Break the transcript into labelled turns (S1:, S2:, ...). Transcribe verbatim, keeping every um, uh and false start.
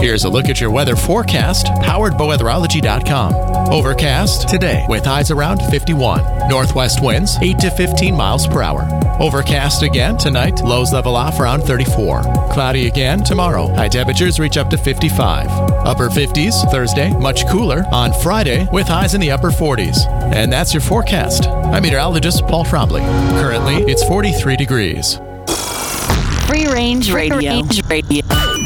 S1: Here's a look at your weather forecast, powered by weatherology dot com. Overcast today with highs around fifty-one. Northwest winds eight to fifteen miles per hour. Overcast again tonight, lows level off around thirty-four. Cloudy again tomorrow, high temperatures reach up to fifty-five. Upper fifties Thursday, much cooler on Friday with highs in the upper forties. And that's your forecast. I'm meteorologist Paul Trombley. Currently, it's forty-three degrees.
S2: Free Range Radio. Free Range Radio.